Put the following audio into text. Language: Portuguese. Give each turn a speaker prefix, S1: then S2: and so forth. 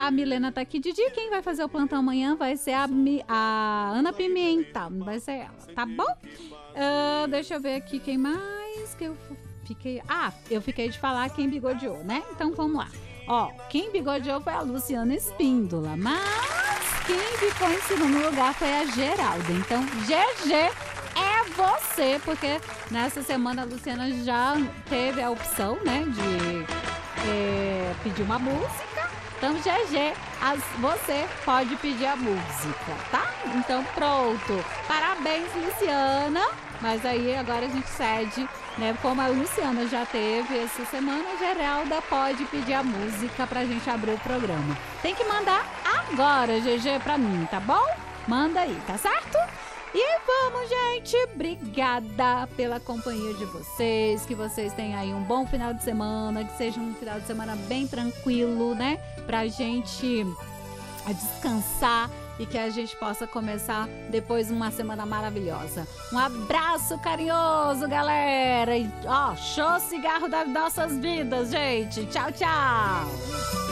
S1: A Milena tá aqui. Didi, quem vai fazer o plantão amanhã vai ser a Ana Pimenta. Não vai ser ela, tá bom? Deixa eu ver aqui quem mais que eu fiquei... eu fiquei de falar quem bigodeou, né? Então vamos lá. Ó, quem bigodeou foi a Luciana Espíndola, mas quem ficou em segundo lugar foi a Geralda. Então, GG é você, porque nessa semana a Luciana já teve a opção, né, de pedir uma música. Então, GG, você pode pedir a música, tá? Então, pronto. Parabéns, Luciana. Mas aí agora a gente cede, né? Como a Luciana já teve essa semana, a Geralda pode pedir a música pra gente abrir o programa. Tem que mandar agora, GG, pra mim, tá bom? Manda aí, tá certo? E vamos, gente. Obrigada pela companhia de vocês. Que vocês tenham aí um bom final de semana. Que seja um final de semana bem tranquilo, né? Pra gente descansar e que a gente possa começar depois uma semana maravilhosa. Um abraço carinhoso, galera. E, show cigarro das nossas vidas, gente. Tchau, tchau.